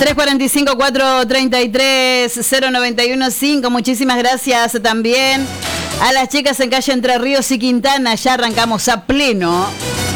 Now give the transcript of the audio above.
345-433-0915. Muchísimas gracias también a las chicas en calle Entre Ríos y Quintana. Ya arrancamos a pleno